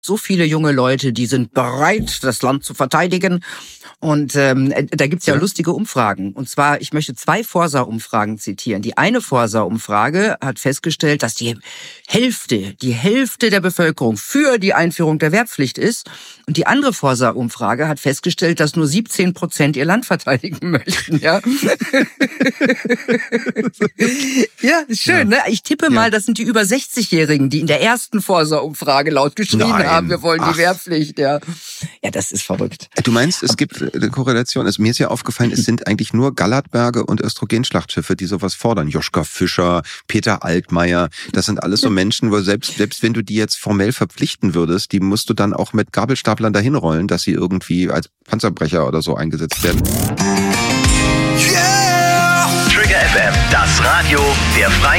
so viele junge Leute, die sind bereit, das Land zu verteidigen. Und da gibt's ja lustige Umfragen. Und zwar, ich möchte 2 Forsa-Umfragen zitieren. Die eine Forsa-Umfrage hat festgestellt, dass die Hälfte der Bevölkerung für die Einführung der Wehrpflicht ist. Und die andere Forsa-Umfrage hat festgestellt, dass nur 17% ihr Land verteidigen möchten. Ja, ja, ist schön, ne? Ich tippe mal, das sind die über 60-Jährigen, die in der ersten Forsa-Umfrage laut geschrien haben, wir wollen die Wehrpflicht. Ja, das ist verrückt. Du meinst, es gibt eine Korrelation? Also mir ist ja aufgefallen, es sind eigentlich nur Gallertberge und Östrogenschlachtschiffe, die sowas fordern. Joschka Fischer, Peter Altmaier, das sind alles so Menschen, wo selbst wenn du die jetzt formell verpflichten würdest, die musst du dann auch mit Gabelstaplern dahin rollen, dass sie irgendwie als Panzerbrecher oder so eingesetzt werden. Yeah! Trigger FM, das Radio der Freien